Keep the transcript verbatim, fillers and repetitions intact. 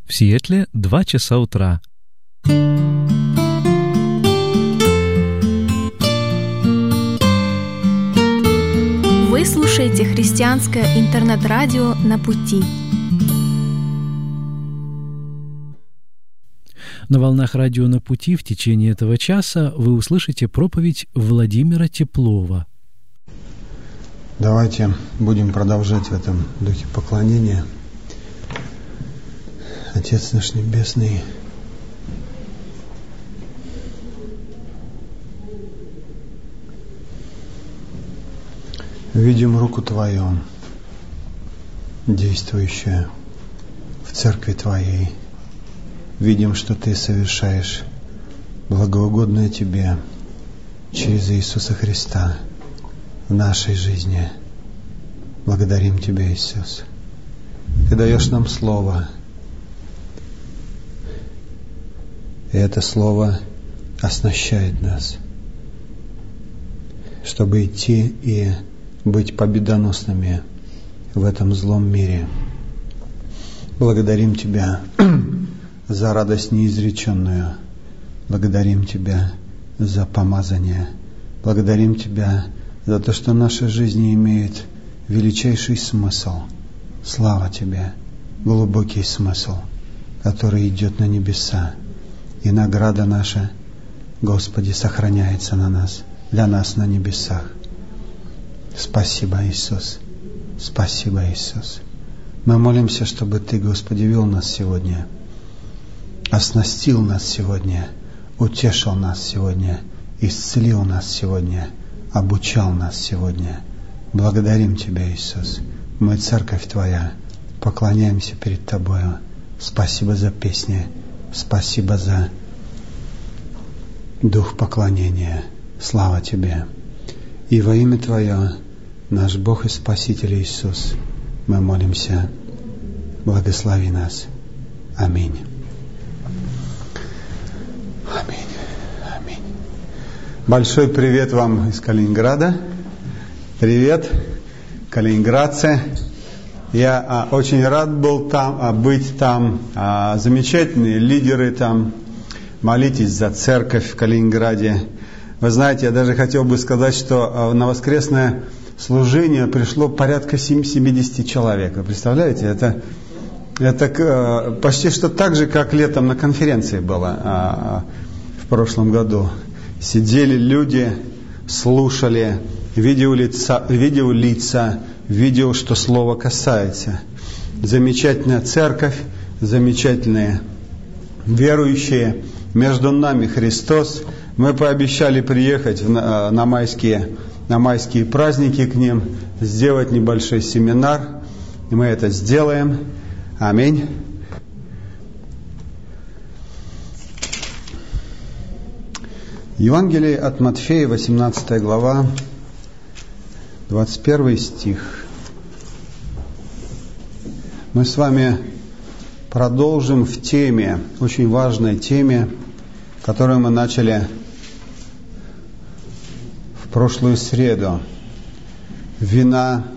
В Сиэтле два часа утра. Вы слушаете христианское интернет-радио «На пути». На волнах радио «На пути» в течение этого часа вы услышите проповедь Владимира Теплова. Давайте будем продолжать в этом духе поклонения. Отец наш Небесный, видим руку Твою, действующую в Церкви Твоей. Видим, что Ты совершаешь благоугодное Тебе через Иисуса Христа в нашей жизни. Благодарим Тебя, Иисус. Ты даешь нам Слово, и это Слово оснащает нас, чтобы идти и быть победоносными в этом злом мире. Благодарим Тебя за радость неизреченную. Благодарим Тебя за помазание. Благодарим Тебя за то, что наша жизнь имеет величайший смысл. Слава Тебе, глубокий смысл, который идет на небеса. И награда наша, Господи, сохраняется на нас, для нас на небесах. Спасибо, Иисус. Спасибо, Иисус. Мы молимся, чтобы Ты, Господи, вел нас сегодня, оснастил нас сегодня, утешил нас сегодня, исцелил нас сегодня, обучал нас сегодня. Благодарим Тебя, Иисус. Мы Церковь Твоя, поклоняемся перед Тобою. Спасибо за песни, спасибо за дух поклонения. Слава Тебе. И во имя Твое, наш Бог и Спаситель Иисус, мы молимся. Благослови нас. Аминь. Аминь. Аминь. Большой привет вам из Калининграда. Привет, калининградцы. Я а, очень рад был там, а, быть там. А, замечательные лидеры там. Молитесь за церковь в Калининграде. Вы знаете, я даже хотел бы сказать, что а, на воскресное служение пришло порядка семьдесят человек. Вы представляете? Это, это а, почти что так же, как летом на конференции было а, в прошлом году. Сидели люди, слушали, видел лица, видел лица, видел, что Слово касается. Замечательная церковь, замечательные верующие. Между нами Христос. Мы пообещали приехать на, на, майские, на майские праздники к ним, сделать небольшой семинар. И мы это сделаем. Аминь. Евангелие от Матфея, восемнадцатая глава, двадцать первый стих. Мы с вами продолжим в теме, очень важной теме, которую мы начали в прошлую среду. Вина